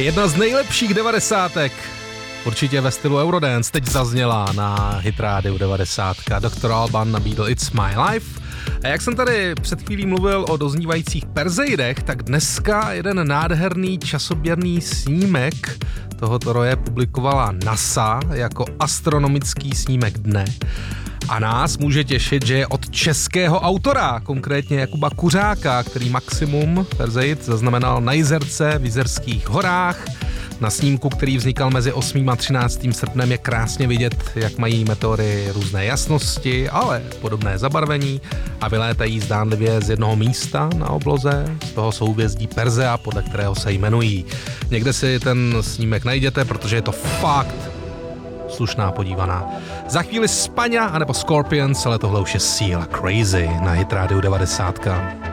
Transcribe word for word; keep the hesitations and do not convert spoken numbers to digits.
Jedna z nejlepších devadesátek, určitě ve stylu Eurodance, teď zazněla na Hit Radio devadesát. doktor Alban nabídl It's My Life. A jak jsem tady před chvílí mluvil o doznívajících Perseidech, tak dneska jeden nádherný časoběrný snímek tohoto roje publikovala NASA jako astronomický snímek dne. A nás může těšit, že je od českého autora, konkrétně Jakuba Kuřáka, který maximum Perseid zaznamenal na Jizerce v Jizerských horách. Na snímku, který vznikal mezi osmým a třináctým srpnem, je krásně vidět, jak mají meteory různé jasnosti, ale podobné zabarvení a vylétají zdánlivě z jednoho místa na obloze, z toho souhvězdí Persea, podle kterého se jmenují. Někde si ten snímek najděte, protože je to fakt slušná podívaná. Za chvíli Spaňa anebo Scorpions, ale tohle už je Seal Crazy na Hit Radio devadesát.